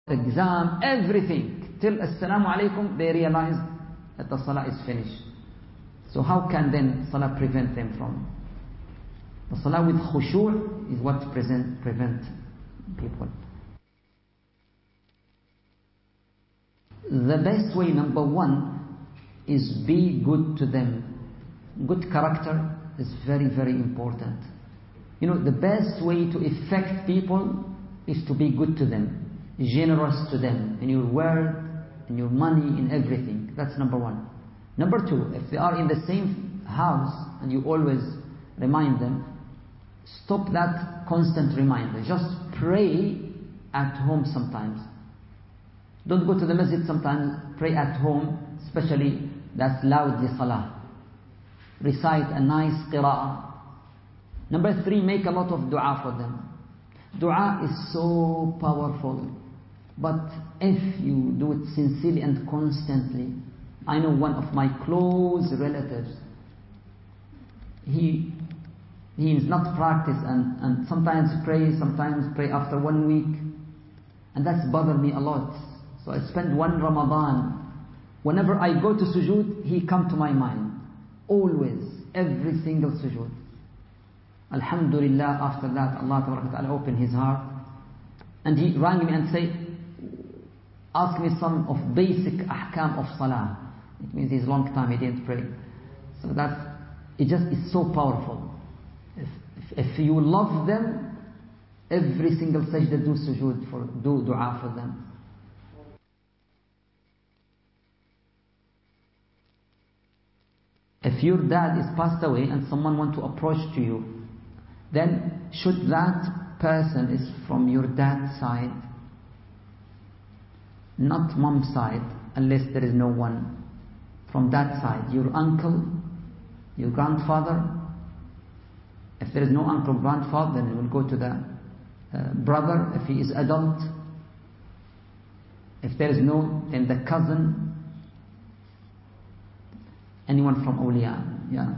exam, everything. Till Assalamu alaikum, they realize that the salah is finished. So how can then salah prevent them from? The salah with khushu' is what prevent people. The best way, number one, is be good to them. Good character is very, very important. You know, the best way to affect people is to be good to them, generous to them, in your word, in your money, in everything. That's number one. Number two, if they are in the same house and you always remind them, stop that constant reminder. Just pray at home sometimes. Don't go to the masjid sometimes, pray at home, especially that's loudly salah. Recite a nice qira'ah. Number three, make a lot of dua for them. Dua is so powerful, but if you do it sincerely and constantly. I know one of my close relatives, he is not practiced and sometimes pray after 1 week, and that's bothered me a lot. So I spent one Ramadan, whenever I go to sujood, he come to my mind. Always, every single sujood. Alhamdulillah, after that, Allah Ta'ala opened his heart. And he rang me and ask me some of basic ahkam of salah. It means it's long time he didn't pray. So it's so powerful. If you love them, every single sajda do sujood do dua for them. If your dad is passed away and someone want to approach to you, then should that person is from your dad's side, not mom's side, unless there is no one from that side, your uncle, your grandfather. If there is no uncle, grandfather, then you will go to the brother if he is adult. If there is no, then the cousin, anyone from awliya. Yeah.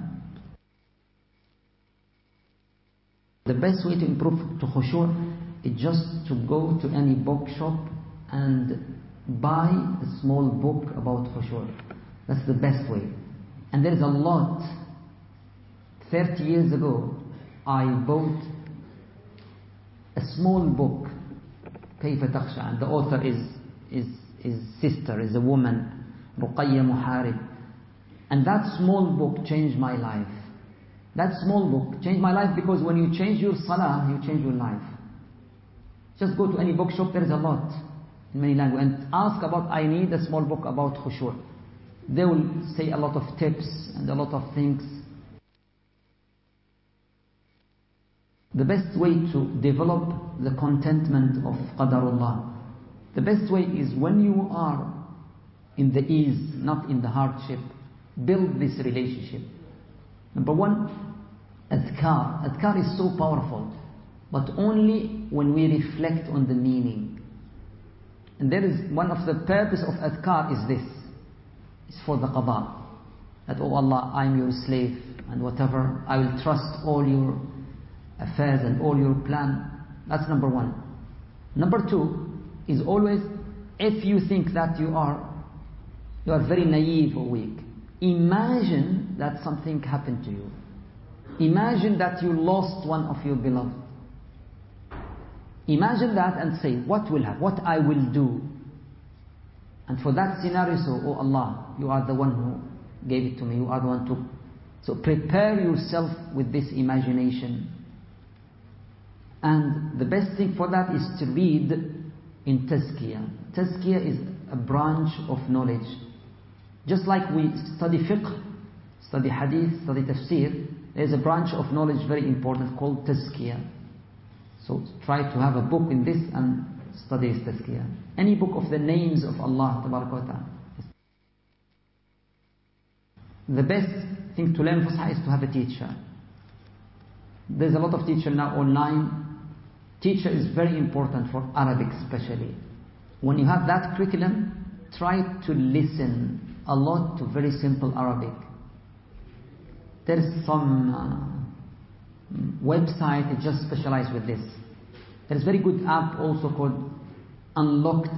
The best way to improve to khushu' is just to go to any bookshop and buy a small book about khushu'. That's the best way. And there is a lot. 30 years ago, I bought a small book, كيف تخشى, and the author is sister, is a woman, Ruqayya Muharib. And that small book changed my life. That small book changed my life because when you change your salah, you change your life. Just go to any bookshop, there is a lot in many languages, and ask about, I need a small book about khushu'. They will say a lot of tips and a lot of things. The best way to develop the contentment of qadarullah, the best way is when you are in the ease, not in the hardship. Build this relationship. Number one, adhkar. Adhkar is so powerful, but only when we reflect on the meaning. And there is one of the purpose of adhkar is this. It's for the qada. That, oh Allah, I'm your slave, and whatever, I will trust all your affairs and all your plan. That's number one. Number two is always, if you think that you are very naive or weak, imagine that something happened to you. Imagine that you lost one of your beloved. Imagine that and say, what will happen? What I will do? And for that scenario, so, oh Allah, you are the one who gave it to me. You are the one to... So prepare yourself with this imagination. And the best thing for that is to read in Tazkiyah. Tazkiyah is a branch of knowledge. Just like we study fiqh, study hadith, study tafsir, there is a branch of knowledge very important called Tazkiyah. So try to have a book in this and study Tazkiyah. Any book of the names of Allah Tabaraka wa Ta'ala. The best thing to learn Fusha is to have a teacher. There's a lot of teachers now online. Teacher is very important for Arabic especially. When you have that curriculum, try to listen a lot to very simple Arabic. There is some website that just specialized with this. There is a very good app also called Unlocked